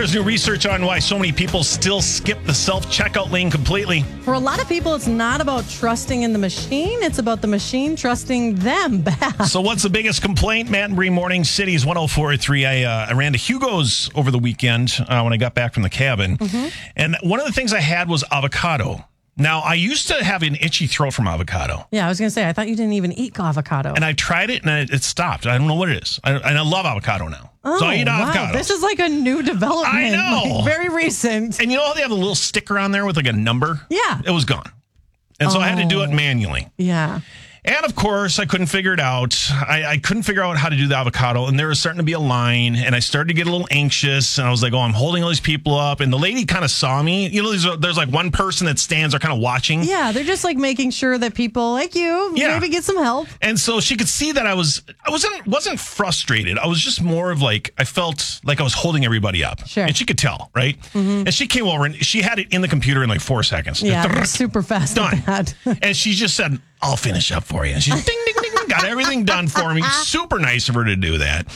There's new research on why so many people still skip the self-checkout lane completely. For a lot of people, it's not about trusting in the machine. It's about the machine trusting them back. So what's the biggest complaint? Matt and Bree, Morning Cities 104.3. I ran to Hugo's over the weekend when I got back from the cabin. Mm-hmm. And one of the things I had was avocado. Now, I used to have an itchy throat from avocado. Yeah, I was going to say, I thought you didn't even eat avocado. And I tried it, and it stopped. I don't know what it is. And I love avocado now. Oh, so I eat avocado. Wow. This is like a new development. I know. Like very recent. And you know how they have a little sticker on there with like a number? Yeah. It was gone. And so I had to do it manually. Yeah. And of course, I couldn't figure it out. I couldn't figure out how to do the avocado, and there was starting to be a line, and I started to get a little anxious, and I was like, oh, I'm holding all these people up, and the lady kind of saw me. You know, there's like one person that stands there kind of watching. Yeah, they're just like making sure that people like you maybe get some help. And so she could see that I wasn't frustrated. I was just more of like, I felt like I was holding everybody up. Sure. And she could tell, right? Mm-hmm. And she came over, and she had it in the computer in like 4 seconds. Yeah, super fast. Done. And she just said, I'll finish up for you. And she's ding, ding, ding, got everything done for me. Super nice of her to do that.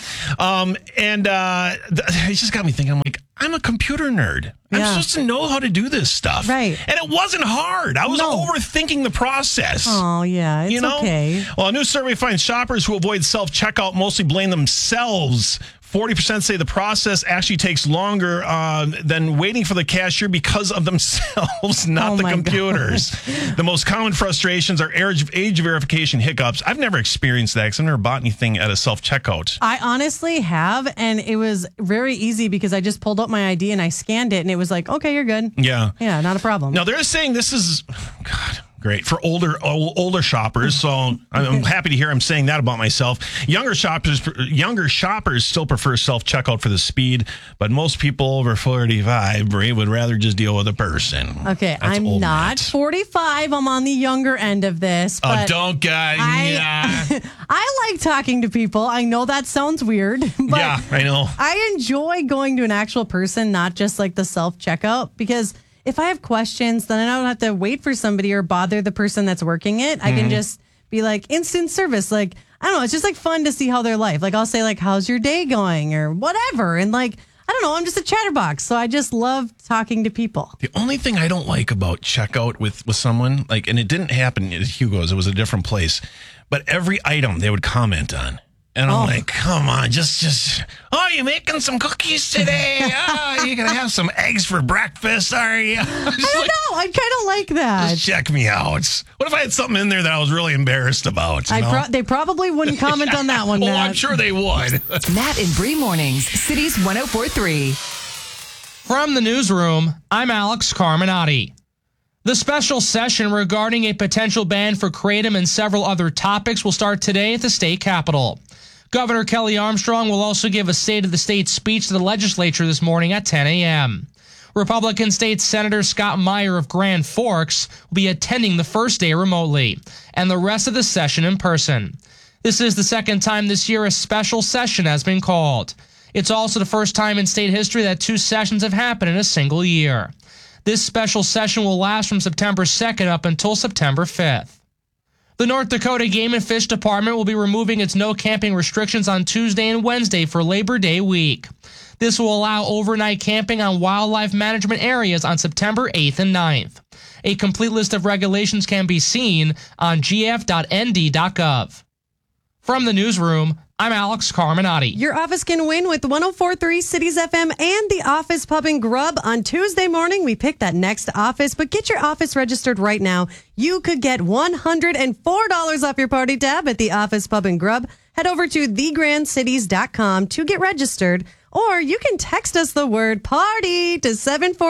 It just got me thinking, I'm like, I'm a computer nerd. I'm supposed to know how to do this stuff. Right. And it wasn't hard. I was overthinking the process. Oh, yeah. It's okay. Well, a new survey finds shoppers who avoid self-checkout mostly blame themselves. 40% say the process actually takes longer than waiting for the cashier because of themselves, not the computers. The most common frustrations are age verification hiccups. I've never experienced that because I've never bought anything at a self-checkout. I honestly have, and it was very easy because I just pulled up my ID and I scanned it, and it was like, okay, you're good. Yeah. Yeah, not a problem. Now, they're saying this is... God. Great for older shoppers. So I'm happy to hear I'm saying that about myself. Younger shoppers still prefer self-checkout for the speed, but most people over 45, Brie, would rather just deal with a person. Okay, I'm not 45. I'm on the younger end of this. But don't guys. I like talking to people. I know that sounds weird, but yeah, I know. I enjoy going to an actual person, not just like the self-checkout, because if I have questions, then I don't have to wait for somebody or bother the person that's working it. I can just be like instant service. Like, I don't know. It's just like fun to see how their life. Like, I'll say like, how's your day going or whatever. And like, I don't know. I'm just a chatterbox. So I just love talking to people. The only thing I don't like about checkout with someone, like, and it didn't happen at Hugo's, it was a different place, but every item they would comment on. And I'm like, come on, just, oh, you making some cookies today? Oh, you going to have some eggs for breakfast, are you? I don't know. I kind of like that. Just check me out. What if I had something in there that I was really embarrassed about? They probably wouldn't comment on that one, Matt. Oh, I'm sure they would. Matt and Bree Mornings, Cities 104.3. From the newsroom, I'm Alex Carminati. The special session regarding a potential ban for kratom and several other topics will start today at the state capitol. Governor Kelly Armstrong will also give a State of the State speech to the legislature this morning at 10 a.m. Republican State Senator Scott Meyer of Grand Forks will be attending the first day remotely, and the rest of the session in person. This is the second time this year a special session has been called. It's also the first time in state history that 2 sessions have happened in a single year. This special session will last from September 2nd up until September 5th. The North Dakota Game and Fish Department will be removing its no camping restrictions on Tuesday and Wednesday for Labor Day week. This will allow overnight camping on wildlife management areas on September 8th and 9th. A complete list of regulations can be seen on gf.nd.gov. From the newsroom, I'm Alex Carminati. Your office can win with 104.3 Cities FM and the Office Pub and Grub. On Tuesday morning, we pick that next office, but get your office registered right now. You could get $104 off your party tab at the Office Pub and Grub. Head over to thegrandcities.com to get registered, or you can text us the word party to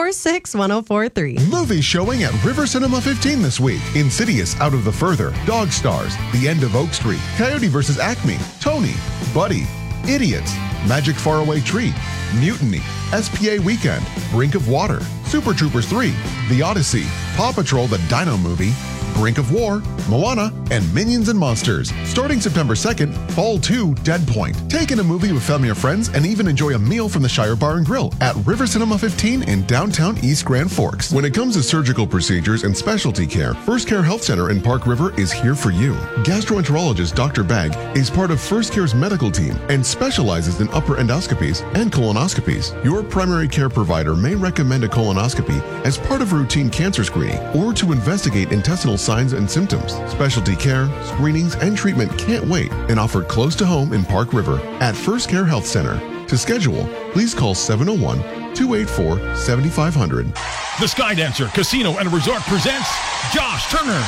746-1043. Movie showing at River Cinema 15 this week. Insidious Out of the Further, Dog Stars, The End of Oak Street, Coyote vs. Acme, Tony, Buddy, Idiots, Magic Faraway Tree, Mutiny, SPA Weekend, Brink of Water, Super Troopers 3, The Odyssey, Paw Patrol The Dino Movie, Brink of War, Moana, and Minions and Monsters. Starting September 2nd, Fall 2, Dead Point. Take in a movie with family or friends and even enjoy a meal from the Shire Bar and Grill at River Cinema 15 in downtown East Grand Forks. When it comes to surgical procedures and specialty care, First Care Health Center in Park River is here for you. Gastroenterologist Dr. Bagg is part of First Care's medical team and specializes in upper endoscopies and colonoscopies. Your primary care provider may recommend a colonoscopy as part of routine cancer screening or to investigate intestinal signs and symptoms. Specialty care, screenings, and treatment can't wait and offered close to home in Park River at First Care Health Center. To schedule, please call 701-284-7500. The Skydancer Casino and Resort presents Josh Turner.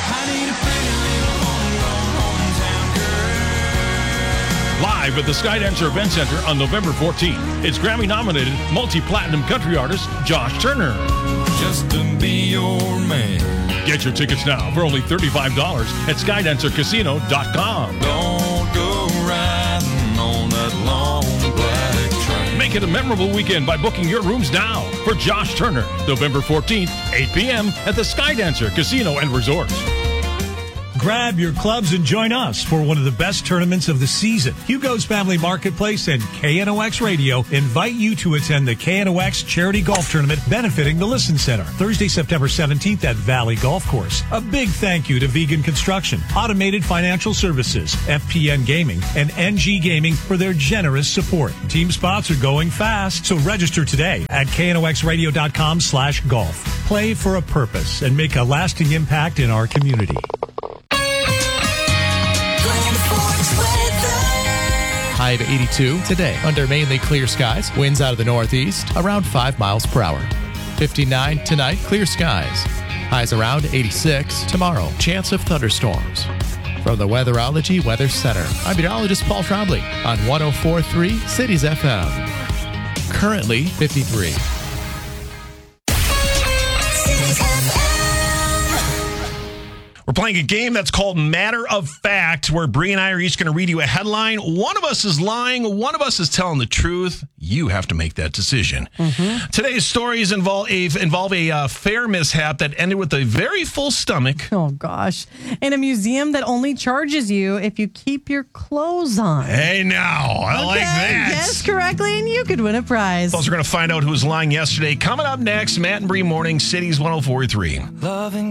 Live at the Skydancer Event Center on November 14th. It's Grammy-nominated multi-platinum country artist Josh Turner. Just to be your man. Get your tickets now for only $35 at SkydancerCasino.com. Don't go riding on that long black train. Make it a memorable weekend by booking your rooms now for Josh Turner, November 14th, 8 p.m. at the Skydancer Casino and Resort. Grab your clubs and join us for one of the best tournaments of the season. Hugo's Family Marketplace and KNOX Radio invite you to attend the KNOX Charity Golf Tournament benefiting the Listen Center, Thursday, September 17th at Valley Golf Course. A big thank you to Vegan Construction, Automated Financial Services, FPN Gaming, and NG Gaming for their generous support. Team spots are going fast, so register today at knoxradio.com/golf. Play for a purpose and make a lasting impact in our community. High of 82 today under mainly clear skies. Winds out of the northeast around 5 miles per hour. 59 tonight, clear skies. Highs around 86 tomorrow. Chance of thunderstorms. From the Weatherology Weather Center, I'm meteorologist Paul Trombley on 104.3 Cities FM. Currently 53. We're playing a game that's called Matter of Fact, where Bree and I are each going to read you a headline. One of us is lying. One of us is telling the truth. You have to make that decision. Today's stories involve a fair mishap that ended with a very full stomach. Oh, gosh. In a museum that only charges you if you keep your clothes on. Hey, now. I like that. Guess correctly, and you could win a prize. Plus, we're going to find out who was lying yesterday. Coming up next, Matt and Bree Morning, Cities 104.3. Loving